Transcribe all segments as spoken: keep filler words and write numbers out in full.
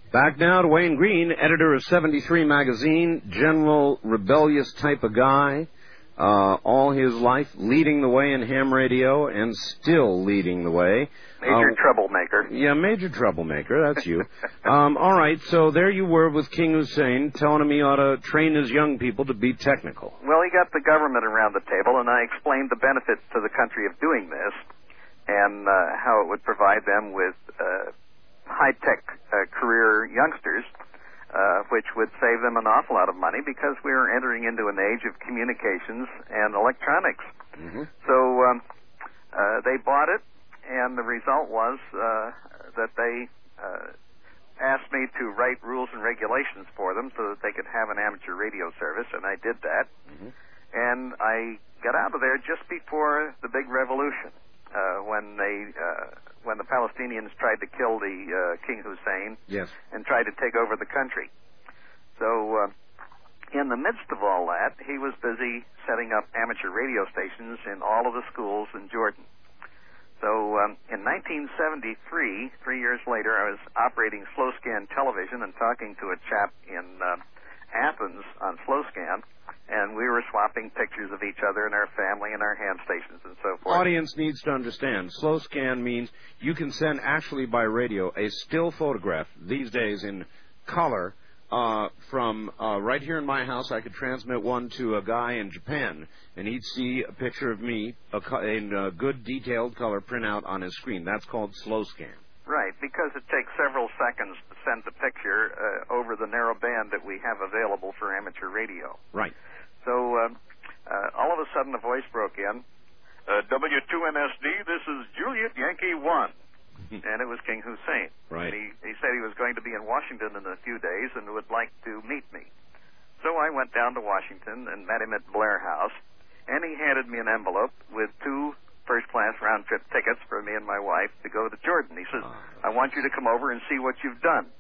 Back now to Wayne Green, editor of seventy-three magazine, general rebellious type of guy, uh, all his life leading the way in ham radio and still leading the way. Major uh, troublemaker. Yeah, major troublemaker, that's you. um, all right, so there you were with King Hussein telling him he ought to train his young people to be technical. Well, he got the government around the table, and I explained the benefits to the country of doing this and uh, how it would provide them with uh, high-tech uh, career youngsters, uh, which would save them an awful lot of money because we are entering into an age of communications and electronics. Mm-hmm. So um, uh, they bought it, and the result was uh, that they uh, asked me to write rules and regulations for them so that they could have an amateur radio service, and I did that. Mm-hmm. And I got out of there just before the big revolution, uh, when they... Uh, when the Palestinians tried to kill the uh, King Hussein yes. and tried to take over the country. So uh, in the midst of all that, he was busy setting up amateur radio stations in all of the schools in Jordan. So um, in nineteen seventy-three, three years later, I was operating slow-scan television and talking to a chap in uh, Athens on slow-scan, and we were swapping pictures of each other and our family and our ham stations and so forth. Audience needs to understand, slow scan means you can send actually by radio a still photograph these days in color uh, from uh, right here in my house. I could transmit one to a guy in Japan, and he'd see a picture of me a co- in a good detailed color printout on his screen. That's called slow scan. Right, because it takes several seconds to send the picture uh, over the narrow band that we have available for amateur radio. Right. So uh, uh, all of a sudden a voice broke in. Uh, W two N S D, this is Juliet Yankee one. And it was King Hussein. Right. And he, he said he was going to be in Washington in a few days and would like to meet me. So I went down to Washington and met him at Blair House, and he handed me an envelope with two first-class round-trip tickets for me and my wife to go to Jordan. He says, I want you to come over and see what you've done.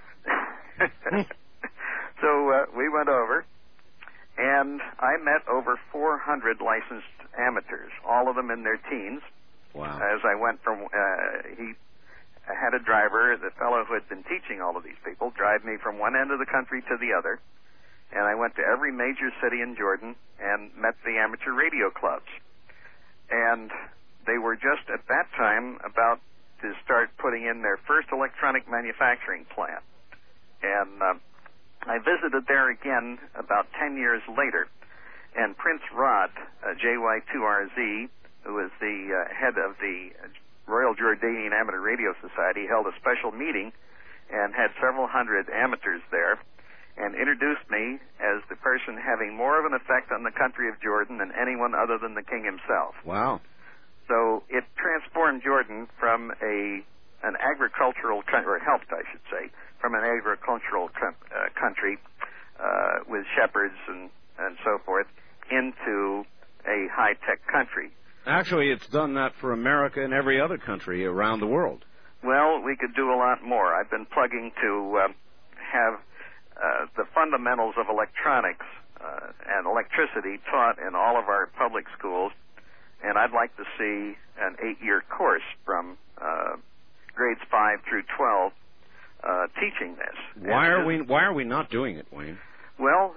So uh, we went over, and I met over four hundred licensed amateurs, all of them in their teens. Wow. As I went from, uh, he had a driver, the fellow who had been teaching all of these people, drive me from one end of the country to the other, and I went to every major city in Jordan and met the amateur radio clubs. And they were just at that time about to start putting in their first electronic manufacturing plant. And uh, I visited there again about ten years later, and Prince Rod, uh, J Y two R Z, who is the uh, head of the Royal Jordanian Amateur Radio Society, held a special meeting and had several hundred amateurs there, and introduced me as the person having more of an effect on the country of Jordan than anyone other than the king himself. Wow. So it transformed Jordan from a an agricultural country, or helped, I should say, from an agricultural co- uh, country uh, with shepherds and, and so forth into a high-tech country. Actually, it's done that for America and every other country around the world. Well, we could do a lot more. I've been plugging to uh, have uh, the fundamentals of electronics uh, and electricity taught in all of our public schools, and I'd like to see an eight-year course from uh, grades five through twelve uh, teaching this. Why and are we Why are we not doing it, Wayne? Well,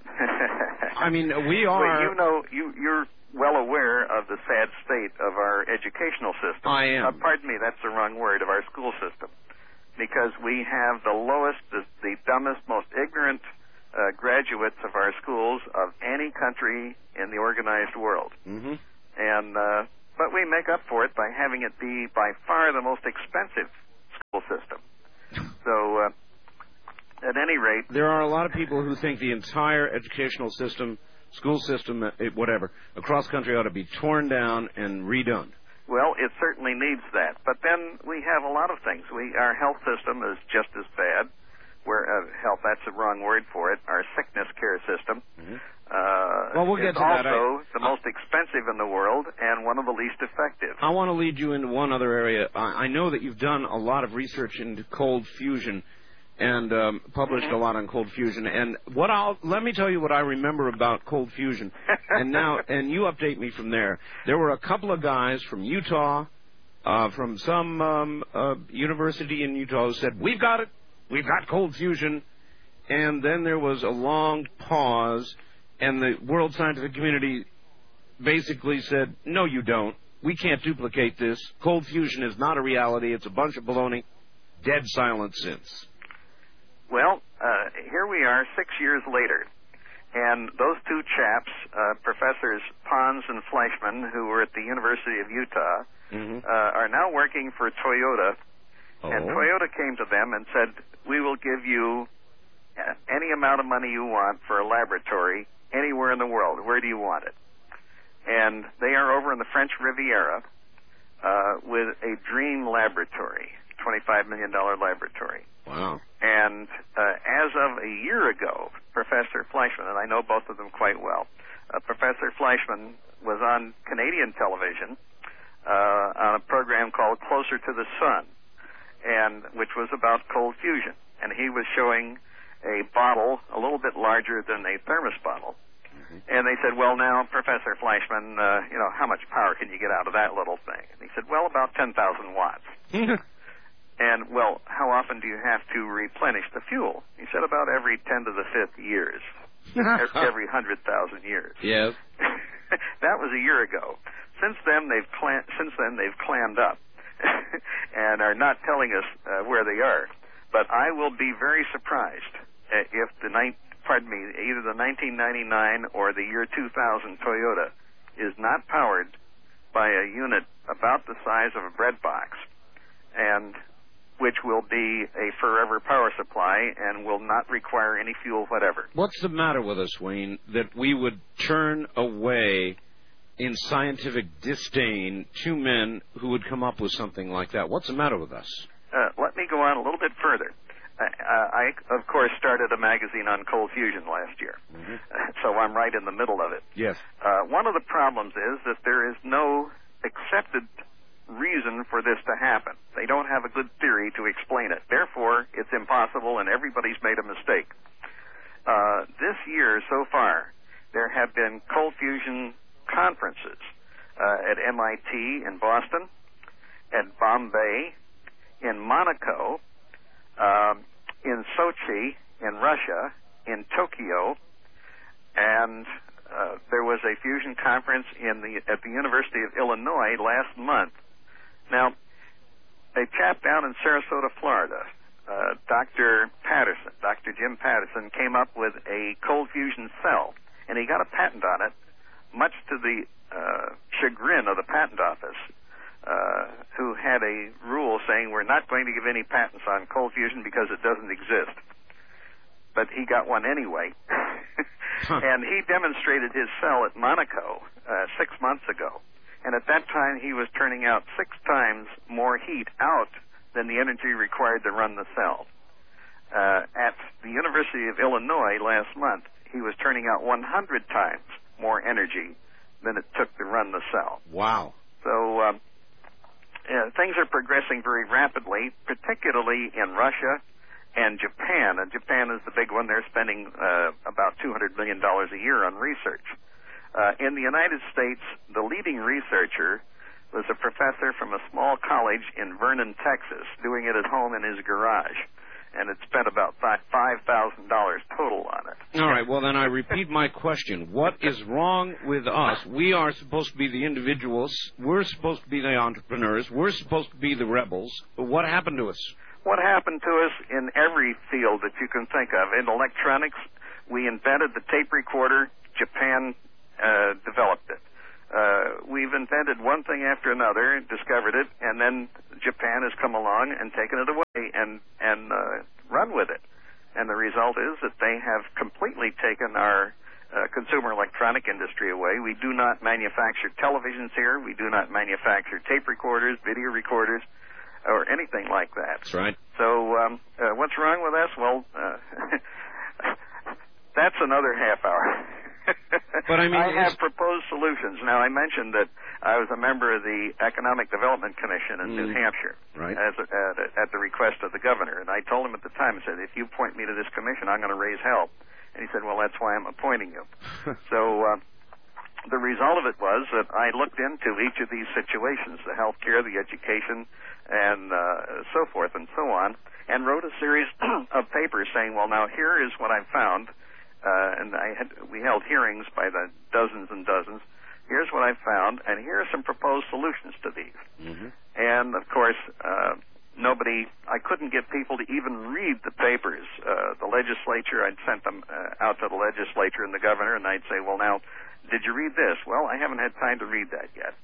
I mean, we are. Well, you know, you, you're well aware of the sad state of our educational system. I am. Uh, pardon me, that's the wrong word, of our school system. Because we have the lowest, the, the dumbest, most ignorant uh, graduates of our schools of any country in the organized world. Mm-hmm. And, uh, but we make up for it by having it be by far the most expensive school system. So, uh, at any rate... There are a lot of people who think the entire educational system, school system, whatever, across country ought to be torn down and redone. Well, it certainly needs that. But then we have a lot of things. We Our health system is just as bad. Where uh, health, that's the wrong word for it. Our sickness care system Mm-hmm. uh, well, we'll get is to that. also I, the most expensive in the world and one of the least effective. I want to lead you into one other area. I, I know that you've done a lot of research into cold fusion and um, published mm-hmm. a lot on cold fusion. And what I'll let me tell you what I remember about cold fusion. and now, and you update me from there. There were a couple of guys from Utah, uh, from some um, uh, university in Utah, who said, "We've got it. we've got cold fusion. And then there was a long pause, and the world scientific community basically said, no, you don't. We can't duplicate this. Cold fusion is not a reality. It's a bunch of baloney. Dead silence since. Well, uh, here we are six years later. And those two chaps, uh, Professors Pons and Fleischman, who were at the University of Utah, mm-hmm. uh, are now working for Toyota. Oh. And Toyota came to them and said, we will give you any amount of money you want for a laboratory anywhere in the world. Where do you want it? And they are over in the French Riviera uh, with a dream laboratory, twenty-five million dollars laboratory. Wow. And uh, as of a year ago, Professor Fleischman, and I know both of them quite well, uh, Professor Fleischman was on Canadian television uh, on a program called Closer to the Sun, and which was about cold fusion. And he was showing a bottle a little bit larger than a thermos bottle. Mm-hmm. And they said, well, now, Professor Fleischman, uh, you know, how much power can you get out of that little thing? And he said, well, about ten thousand watts. And, well, how often do you have to replenish the fuel? He said, about every ten to the fifth years, every one hundred thousand years. Yes. That was a year ago. Since then, they've clam- since then they've clammed up and are not telling us uh, where they are. But I will be very surprised uh, if the ni- pardon me, either the nineteen ninety-nine or the year two thousand Toyota is not powered by a unit about the size of a bread box, and which will be a forever power supply and will not require any fuel whatever. What's the matter with us, Wayne, that we would turn away in scientific disdain two men who would come up with something like that? What's the matter with us? Uh, let me go on a little bit further. Uh, I, of course, started a magazine on cold fusion last year, mm-hmm. uh, so I'm right in the middle of it. Yes. Uh, one of the problems is that there is no accepted reason for this to happen. They don't have a good theory to explain it. Therefore, it's impossible, and everybody's made a mistake. Uh, this year, so far, there have been cold fusion conferences uh, at M I T in Boston, at Bombay, in Monaco, um, in Sochi, in Russia, in Tokyo, and uh, there was a fusion conference in the at the University of Illinois last month. Now, a chap down in Sarasota, Florida, uh, Doctor Patterson, Doctor Jim Patterson, came up with a cold fusion cell, and he got a patent on it, much to the uh, chagrin of the patent office, uh, who had a rule saying we're not going to give any patents on cold fusion because it doesn't exist. But he got one anyway. Huh. And he demonstrated his cell at Monaco uh, six months ago. And at that time, he was turning out six times more heat out than the energy required to run the cell. Uh, at the University of Illinois last month, he was turning out one hundred times more energy than it took to run the cell. Wow. So um, yeah, things are progressing very rapidly, particularly in Russia and Japan. And Japan is the big one. They're spending uh, about two hundred million dollars a year on research. Uh, in the United States, the leading researcher was a professor from a small college in Vernon, Texas, doing it at home in his garage. And it spent about five thousand dollars total on it. All right, well, then I repeat my question. What is wrong with us? We are supposed to be the individuals. We're supposed to be the entrepreneurs. We're supposed to be the rebels. But what happened to us? What happened to us in every field that you can think of? In electronics, we invented the tape recorder. Japan uh, developed it. Uh, we've invented one thing after another, discovered it, and then Japan has come along and taken it away and, and uh, run with it. And the result is that they have completely taken our uh, consumer electronic industry away. We do not manufacture televisions here. We do not manufacture tape recorders, video recorders, or anything like that. That's right. So um, uh, what's wrong with us? Well, uh, that's another half hour. But I mean, I have proposed solutions. Now, I mentioned that I was a member of the Economic Development Commission in mm, New Hampshire, right. as a, at, at the request of the governor. And I told him at the time, I said, if you point me to this commission, I'm going to raise hell. And he said, well, that's why I'm appointing you. So uh, the result of it was that I looked into each of these situations, the health care, the education, and uh, so forth and so on, and and wrote a series of papers saying, well, now here is what I've found, uh, and I had, we held hearings by the dozens and dozens. Here's what I've found, and here are some proposed solutions to these. Mm-hmm. And, of course, uh, nobody, I couldn't get people to even read the papers. Uh, the legislature, I'd sent them uh, out to the legislature and the governor, and I'd say, well, now, did you read this? Well, I haven't had time to read that yet.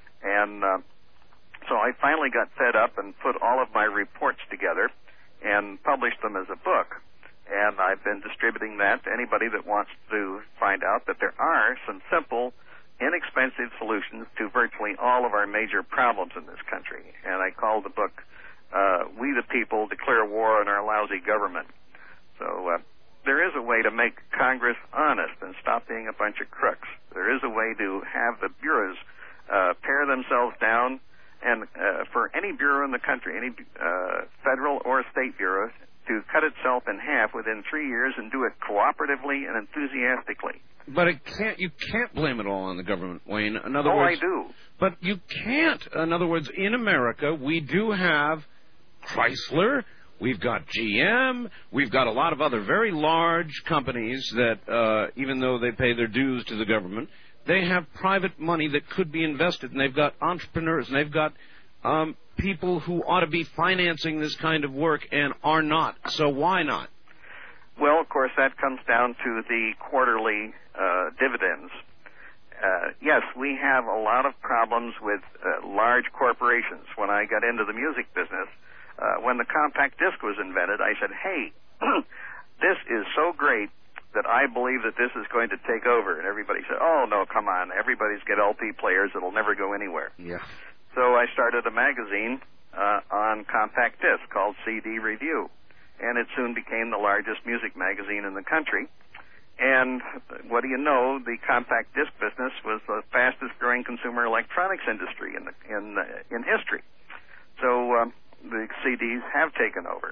And uh, so I finally got fed up and put all of my reports together and published them as a book. And I've been distributing that to anybody that wants to find out that there are some simple, inexpensive solutions to virtually all of our major problems in this country. And I called the book, uh, We the People Declare War on Our Lousy Government. So uh, there is a way to make Congress honest and stop being a bunch of crooks. There is a way to have the bureaus uh, pare themselves down, and uh, for any bureau in the country, any uh, federal or state bureau, to cut itself in half within three years and do it cooperatively and enthusiastically. But it can't. You can't blame it all on the government, Wayne. In other oh, words, I do. But you can't. In other words, in America, we do have Chrysler, we've got G M, we've got a lot of other very large companies that, uh, even though they pay their dues to the government, they have private money that could be invested, and they've got entrepreneurs, and they've got um, people who ought to be financing this kind of work and are not. So why not? Well, of course, that comes down to the quarterly uh, dividends. Uh, yes, we have a lot of problems with uh, large corporations. When I got into the music business, uh, when the compact disc was invented, I said, hey, this is so great that I believe that this is going to take over. And everybody said, oh, no, come on. Everybody's got L P players. It'll never go anywhere. Yeah. So I started a magazine uh, on compact disc called C D Review. And it soon became the largest music magazine in the country. And what do you know? The compact disc business was the fastest-growing consumer electronics industry in the, in uh, in history. So um, the C Ds have taken over.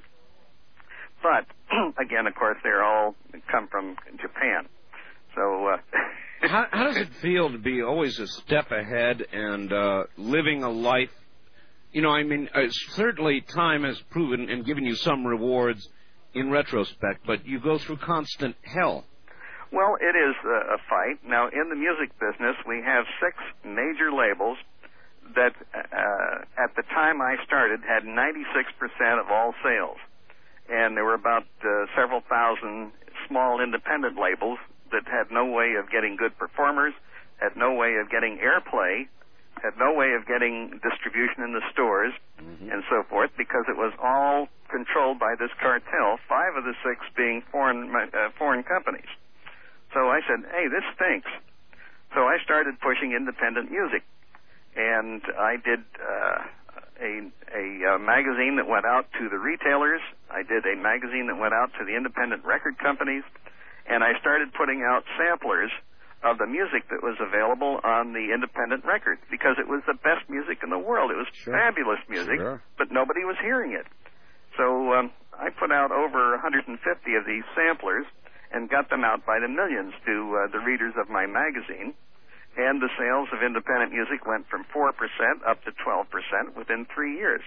But again, of course, they're all come from Japan. So uh, how, how does it feel to be always a step ahead and uh, living a life? You know, I mean, uh, certainly time has proven and given you some rewards in retrospect, but you go through constant hell. Well, it is a, a fight. Now, in the music business, we have six major labels that, uh, at the time I started, had ninety-six percent of all sales. And there were about uh, several thousand small independent labels that had no way of getting good performers, had no way of getting airplay, had no way of getting distribution in the stores, mm-hmm. and so forth, because it was all controlled by this cartel, five of the six being foreign uh, foreign companies. So I said, hey, this stinks. So I started pushing independent music. And I did uh, a, a, a magazine that went out to the retailers. I did a magazine that went out to the independent record companies. And I started putting out samplers of the music that was available on the independent record, because it was the best music in the world. It was sure. fabulous music, sure. but nobody was hearing it. So um, I put out over one hundred fifty of these samplers and got them out by the millions to uh, the readers of my magazine. And the sales of independent music went from four percent up to twelve percent within three years.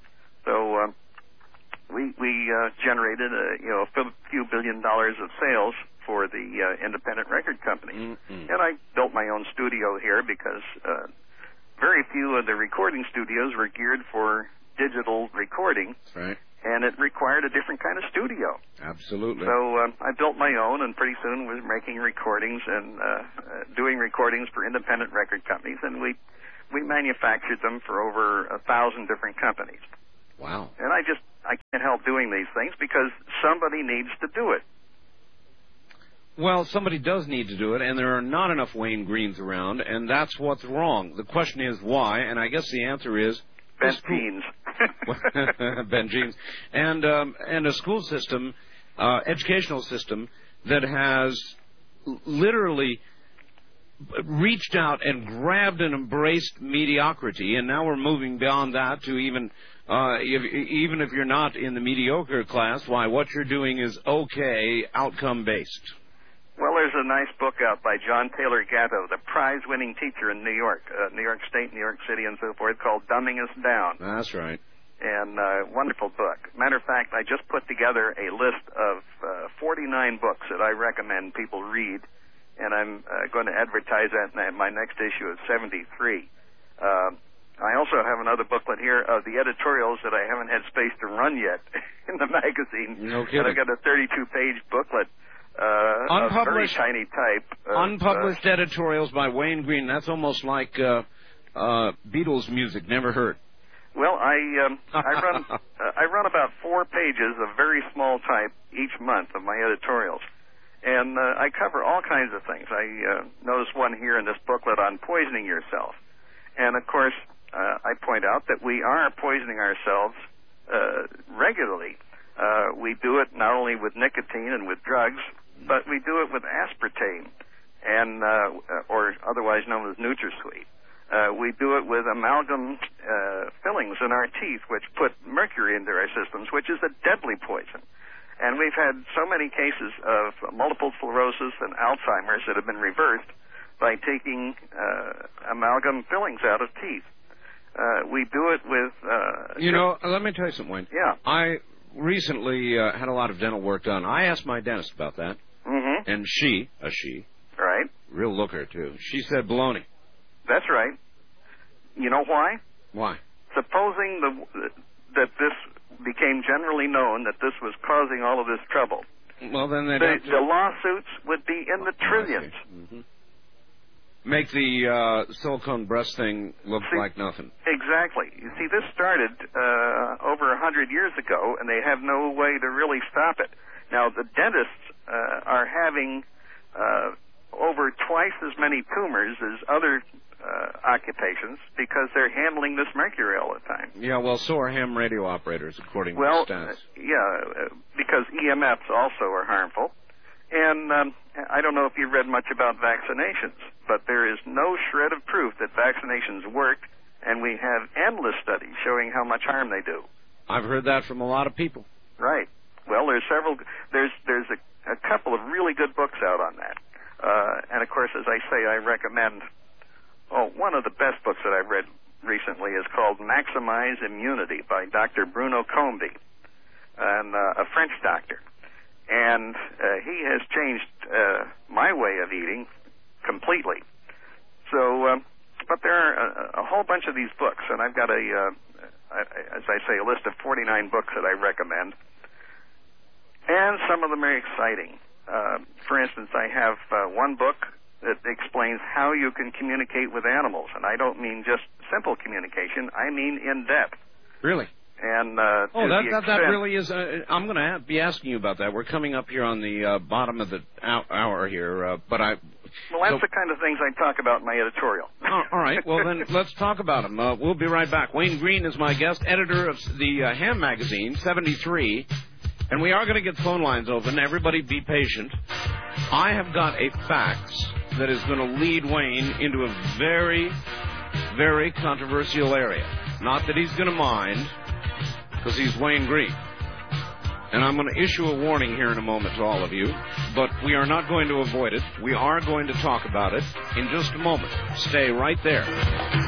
So um, we we uh, generated a, you know, a few billion dollars of sales for the uh, independent record company. Mm-hmm. And I built my own studio here because uh, very few of the recording studios were geared for digital recording. That's right. And it required a different kind of studio. Absolutely. So um, I built my own, and pretty soon was making recordings and uh, uh, doing recordings for independent record companies, and we we manufactured them for over a thousand different companies. Wow. And I just I can't help doing these things because somebody needs to do it. Well, somebody does need to do it, and there are not enough Wayne Greens around, and that's what's wrong. The question is why, and I guess the answer is bent jeans. Ben Jeans, and um, and a school system, uh, educational system that has literally reached out and grabbed and embraced mediocrity, and now we're moving beyond that to even uh, if, even if you're not in the mediocre class, why what you're doing is okay, outcome based. Well, there's a nice book out by John Taylor Gatto, the prize-winning teacher in New York, uh, New York State, New York City, and so forth, called Dumbing Us Down. That's right. and uh, wonderful book. Matter of fact, I just put together a list of uh, forty-nine books that I recommend people read, and I'm uh, going to advertise that in my next issue of seventy-three. Uh, I also have another booklet here of the editorials that I haven't had space to run yet in the magazine. No kidding. And I've got a thirty-two page booklet uh, of very tiny type. Of, unpublished uh, editorials by Wayne Green. That's almost like uh, uh, Beatles music, never heard. Well, I um, I run uh, I run about four pages of very small type each month of my editorials, and uh, I cover all kinds of things. I uh, notice one here in this booklet on poisoning yourself, and of course uh, I point out that we are poisoning ourselves uh, regularly. Uh, we do it not only with nicotine and with drugs, but we do it with aspartame, and uh, or otherwise known as NutraSweet. Uh, we do it with amalgam uh, fillings in our teeth, which put mercury into our systems, which is a deadly poison. And we've had so many cases of multiple sclerosis and Alzheimer's that have been reversed by taking uh, amalgam fillings out of teeth. Uh, we do it with... Uh, you know, let me tell you something, Wayne. Yeah. I recently uh, had a lot of dental work done. I asked my dentist about that. Mm-hmm. And she, a she, right, real looker, too, she said baloney. That's right. You know why? Why? Supposing the, that this became generally known that this was causing all of this trouble, well, then they'd the, have to... the lawsuits would be in the trillions. Mm-hmm. Make the uh, silicone breast thing look see, like nothing. Exactly. You see, this started uh, over a hundred years ago, and they have no way to really stop it. Now, the dentists uh, are having uh, over twice as many tumors as other Uh, occupations because they're handling this mercury all the time. Yeah, well, so are ham radio operators, according well, to stats. Uh, yeah, uh, because E M Fs also are harmful. And um, I don't know if you've read much about vaccinations, but there is no shred of proof that vaccinations work, and we have endless studies showing how much harm they do. I've heard that from a lot of people. Right. Well, there's several. There's there's a, a couple of really good books out on that. Uh, and of course, as I say, I recommend. Oh, one of the best books that I've read recently is called Maximize Immunity by Doctor Bruno Combe, and uh, a French doctor. And uh, he has changed uh, my way of eating completely. So, um, but there are a, a whole bunch of these books, and I've got a, uh, as I say, a list of forty-nine books that I recommend. And some of them are exciting. Uh, for instance, I have uh, one book that explains how you can communicate with animals. And I don't mean just simple communication. I mean in depth. Really? And uh, Oh, that, that, extent... that really is... Uh, I'm going to be asking you about that. We're coming up here on the uh, bottom of the hour here, uh, but I... Well, that's so... the kind of things I talk about in my editorial. Oh, all right. Well, then let's talk about them. Uh, we'll be right back. Wayne Green is my guest, editor of the uh, Ham Magazine, seventy-three. And we are going to get phone lines open. Everybody be patient. I have got a fax that is going to lead Wayne into a very, very controversial area. Not that he's going to mind, because he's Wayne Green. And I'm going to issue a warning here in a moment to all of you, but we are not going to avoid it. We are going to talk about it in just a moment. Stay right there.